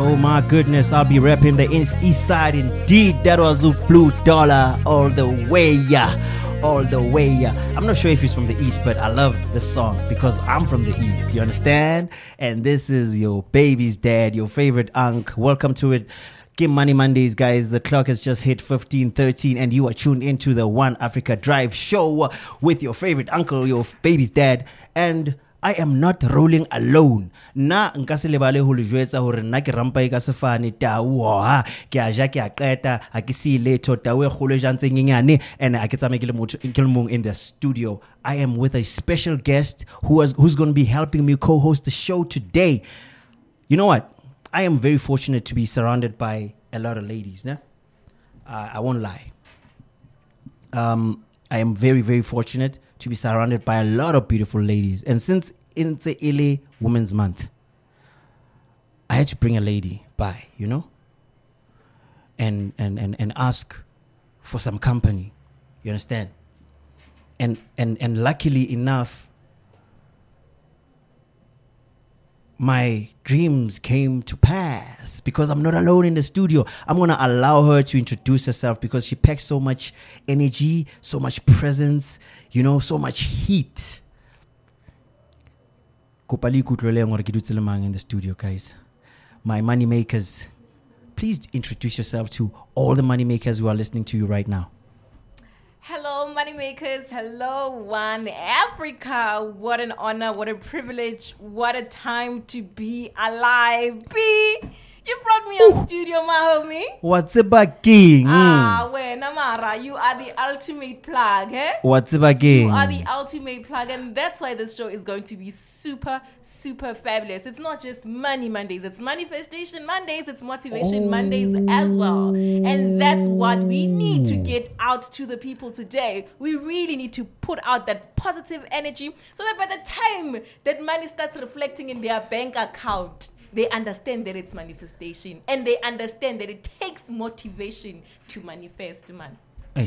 Oh my goodness, I'll be repping the east side indeed. That was a Blue Dollar all the way, yeah. All the way, yeah. I'm not sure if he's from the east, but I love this song because I'm from the east, you understand? And this is your baby's dad, your favorite unk. Welcome to it. Give Money Mondays, guys. The clock has just hit 15:13 and you are tuned into the One Africa Drive show with your favorite uncle, your baby's dad. And I am not rolling alone. Na nka se lebale ho le jwetsa hore nna ke rampa e ka sefane tau ha ke a ja ke a qeta ha ke se letho tau e kgolo jantse nyenyane and a ke tsame ke le motho ke le mong in the studio. I am with a special guest who's going to be helping me co-host the show today. You know what? I am very fortunate to be surrounded by a lot of ladies, né? I won't lie. I am very, very fortunate to be surrounded by a lot of beautiful ladies. And since it's Ile Women's Month, I had to bring a lady by, you know, and ask for some company. You understand? And luckily enough, my dreams came to pass because I'm not alone in the studio. I'm going to allow her to introduce herself because she packs so much energy, so much presence, you know, so much heat. Kopali kutlole ngore ke dutse le mang in the studio, guys. My money makers. Please introduce yourself to all the money makers who are listening to you right now. Hello, moneymakers. Hello, One Africa. What an honor, what a privilege, what a time to be alive. B, you brought me on studio, my homie. What's about king? Wait, Namara, you are the ultimate plug, eh? What's about king? You are the ultimate plug, and that's why this show is going to be super, super fabulous. It's not just Money Mondays, it's Manifestation Mondays, it's Motivation Mondays as well. And that's what we need to get out to the people today. We really need to put out that positive energy so that by the time that money starts reflecting in their bank account, they understand that it's manifestation and they understand that it takes motivation to manifest, man.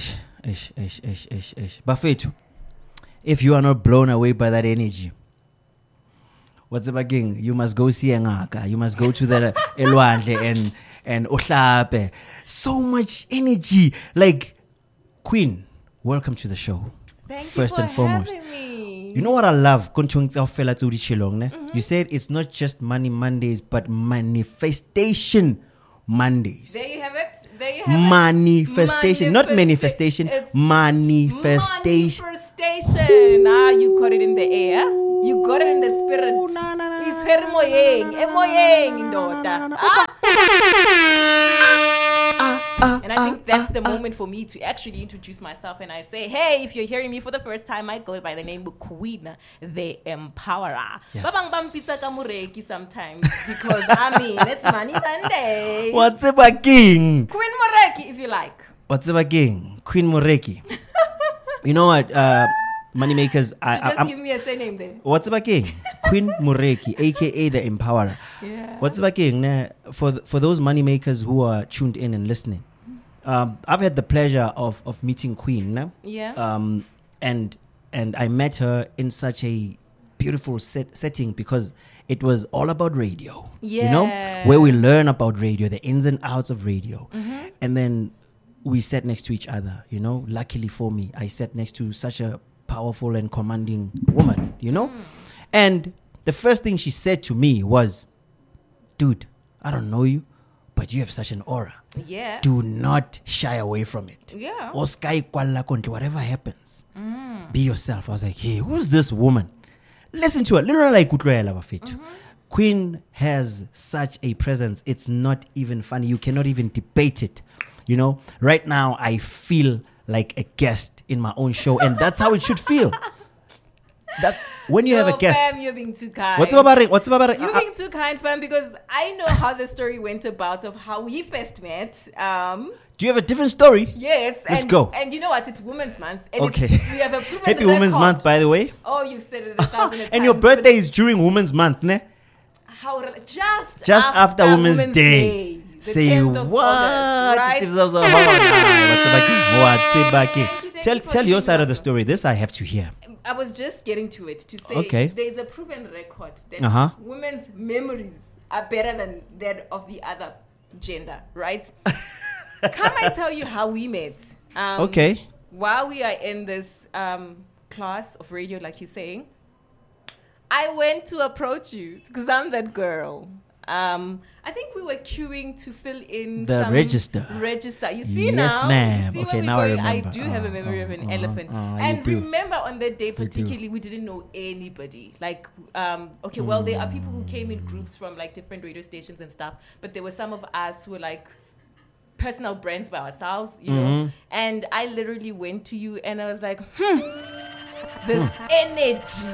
Bafethu, if you are not blown away by that energy, what's about king? You must go see Ngaka. You must go to the Elwandle and Ohlape. So much energy. Like, Queen, welcome to the show. Thank First you for and foremost. having me. You know what I love? You said it's not just Money Mondays, but Manifestation Mondays. There you have it. There you have it. Manifestation, not manifestation. It's Manifestation. Manifestation. You got it in the air. You got it in the spirit. It's very moyeng, daughter. And I think that's the moment for me to actually introduce myself. And I say, hey, if you're hearing me for the first time, I go by the name of Queen, the Empowerer. Yes. Babang bampisa ka mureki sometimes because I mean it's Money Monday. What's about king? Queen Mureki, if you like. What's about king? Queen Mureki. You know what? Moneymakers. Just give me a surname then. What's about king? Queen Mureki, aka the Empowerer. Yeah. What's about king? For those moneymakers who are tuned in and listening, I've had the pleasure of meeting Queen. Yeah. And I met her in such a beautiful setting because it was all about radio. Yeah. You know, where we learn about radio, the ins and outs of radio, and then we sat next to each other. You know, luckily for me, I sat next to such a powerful and commanding woman. You know, and the first thing she said to me was, "Dude, I don't know you, but you have such an aura. Yeah. Do not shy away from it. Yeah. Whatever happens, be yourself." I was like, hey, who's this woman? Listen to her. Literally like Utloela Bafethu. Queen has such a presence. It's not even funny. You cannot even debate it. You know, right now I feel like a guest in my own show, and that's how it should feel. That when you have a guest, fam, you're being too kind. What's about it? You're being too kind, fam, because I know how the story went about of how we first met. Do you have a different story? Yes. Let's go. And you know what? It's Women's Month. And Okay. we have a proven Happy Women's record. Month, by the way. Oh, you said it 1,000 times. And your birthday is during Women's Month, ne? Just after Women's Day. The Say 10th of what? August, right? Tell your side of the story. This I have to hear. I was just getting to it to say Okay. there's a proven record that women's memories are better than that of the other gender, right? Come I tell you how we met. Okay. While we are in this class of radio, like you're saying, I went to approach you because I'm that girl. I think we were queuing to fill in the some register. You see Yes, now? ma'am. You see Okay, where now we're I going? remember. I do have a memory of an elephant. you And do. remember on that day do. particularly, we didn't know anybody. Like, okay, well, there are people who came in groups from like different radio stations and stuff, but there were some of us who were like personal brands by ourselves, you know. And I literally went to you and I was like, this energy.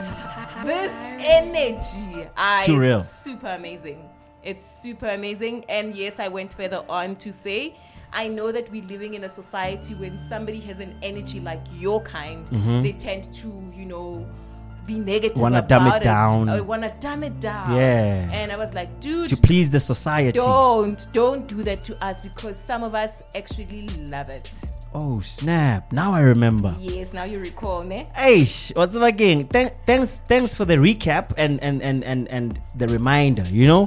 It's too real. Super amazing. It's super amazing. And yes, I went further on to say, I know that we're living in a society when somebody has an energy like your kind, they tend to, you know, be negative Wanna about dumb it down. Or want to dumb it down. Yeah. And I was like, dude, To please the society. don't do that to us because some of us actually love it. Oh, snap. Now I remember. Yes, now you recall, ne? Hey, what's up again? Thanks for the recap and the reminder, you know.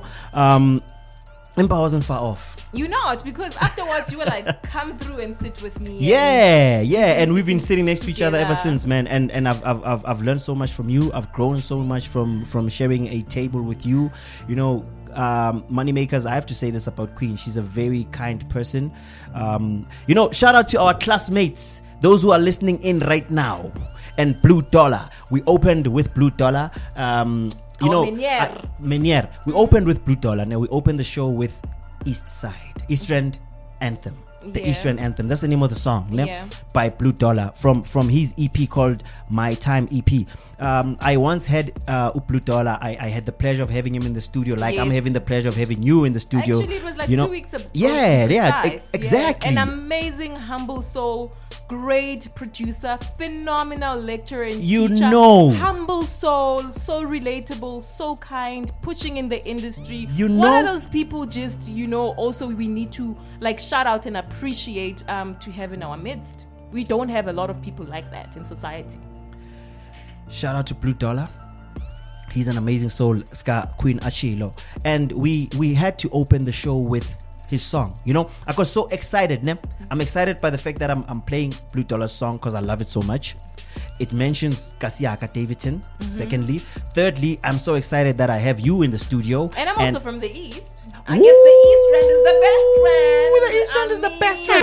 Impa wasn't far off. You not, because afterwards you were like, come through and sit with me. Yeah, and we've been sitting next to each other ever together. since, man. And I've learned so much from you. I've grown so much from sharing a table with you. You know, Moneymakers, I have to say this about Queen. She's a very kind person. You know, shout out to our classmates, those who are listening in right now. And Blue Dollar. We opened with Blue Dollar. You know, Menier. We opened with Blue Dollar. Now we opened the show with East Rand Anthem. The Yeah. East Rand Anthem. That's the name of the song, ne? Yeah. By Blue Dollar from his EP called My Time EP. I once had Blue Dollar. I had the pleasure of having him in the studio, like I'm Yes. having the pleasure of having you in the studio. Actually, it was like you know? 2 weeks ago. Exactly. An amazing, humble soul, great producer, phenomenal lecturer and You teacher. know. Humble soul, so relatable, so kind, pushing in the industry. You One know. of those people just, you know, also we need to like shout out and appreciate to have in our midst. We don't have a lot of people like that in society. Shout out to Blue Dollar. He's an amazing soul, Ska Queen Achilo. And we had to open the show with his song. You know, I got so excited, ne? I'm excited by the fact that I'm playing Blue Dollar's song because I love it so much. It mentions Kasiaka Davidson, secondly. Thirdly, I'm so excited that I have you in the studio. And I'm also from the East. I guess the East Rand is the best Rand. The East Rand is the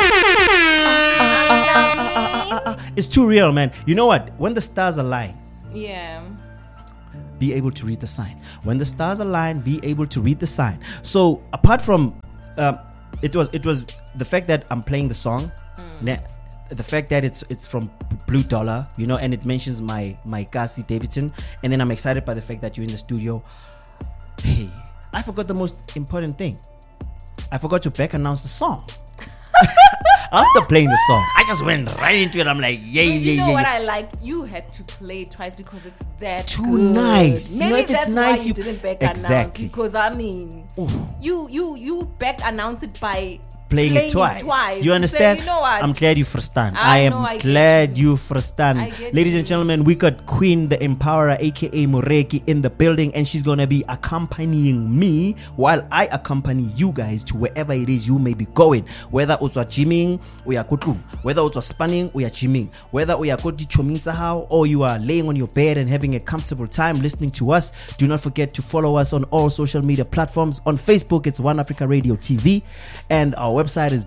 best Rand. It's too real, man. You know what? When the stars align, Yeah. be able to read the sign. When the stars align, be able to read the sign. So apart from it was the fact that I'm playing the song, the fact that it's from Blue Dollar, you know, and it mentions my Kasi Davidson, and then I'm excited by the fact that you're in the studio. Hey, I forgot the most important thing. I forgot to back announce the song. After playing the song, I just went right into it. I'm like, You know what I like? You had to play it twice because it's that Too good. nice. You Maybe know, if it's that's nice, why you- didn't back Exactly. announce. Because I mean, Oof. you back announce it by playing it twice. You to understand? Say, you know what? I'm glad you understand. I I know, am I get glad you. you understand. I get Ladies you. and gentlemen, we got Queen the Empowerer, aka Mureki, in the building, and she's gonna be accompanying me while I accompany you guys to wherever it is you may be going. Whether it's gymming, we are kutu. Whether it's spanning, we are gymming. Whether we are how or you are laying on your bed and having a comfortable time listening to us. Do not forget to follow us on all social media platforms. On Facebook, it's One Africa Radio TV, and our website is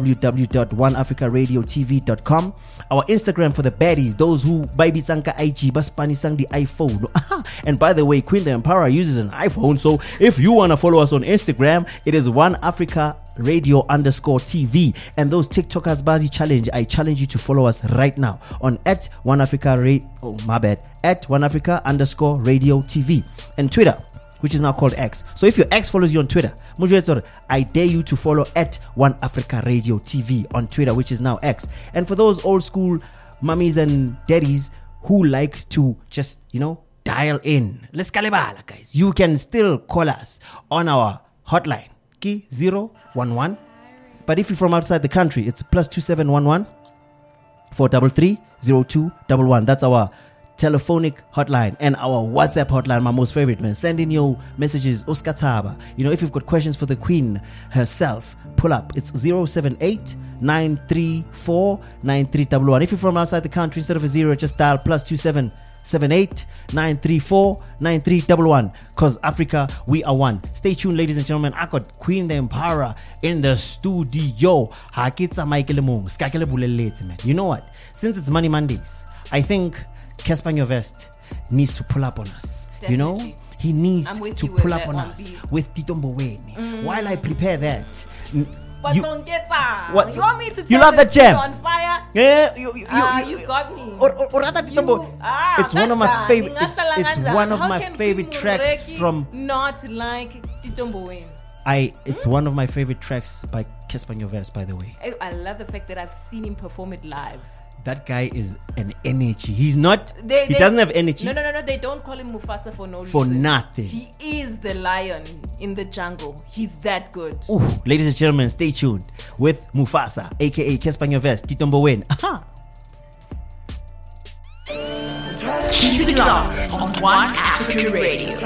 www.oneafricaradiotv.com. Our Instagram for the baddies, those who baby sanka IG baspani sang the iPhone. And by the way, Queen the Empowerer uses an iPhone, so if you want to follow us on Instagram, it is One Africa Radio _TV. And those TikTokers body challenge, I challenge you to follow us right now on at One Africa at One Africa _Radio TV, and Twitter, which is now called X. So if your X follows you on Twitter, I dare you to follow at One Africa Radio TV on Twitter, which is now X. And for those old school mummies and daddies who like to just, you know, dial in, let's kalibala, guys. You can still call us on our hotline, 011. But if you're from outside the country, it's +2711 433 0211. That's our telephonic hotline and our WhatsApp hotline, my most favorite, man. Send in your messages, Uskataba. You know, if you've got questions for the Queen herself, pull up. It's 078-934-9311. If you're from outside the country, instead of a 0, just dial +27 78-934-9311. Cause Africa, we are one. Stay tuned, ladies and gentlemen. I got Queen the Emperor in the studio. You know what? Since it's Money Mondays, I think Casper Nyovest needs to pull up on us. Definitely. You know? He needs to pull up on that us beat. with Tito Mboweni. While I prepare that, But you- don't get that. What? You want me to You turn love the that jam? studio on fire? yeah, You got me. or rather, Tito Mboweni. It's one of my favorite. It's one of my favorite tracks from. Not like Tito Mboweni. It's one of my favorite tracks by Casper Nyovest, by the way. I love the fact that I've seen him perform it live. That guy is an energy. He's not. He doesn't have energy. No. They don't call him Mufasa for no reason. For nothing. He is the lion in the jungle. He's that good. Ooh, ladies and gentlemen, stay tuned with Mufasa, aka Casper Nyovest, Tito Mboweni. Aha. Keep it locked on One Africa Radio.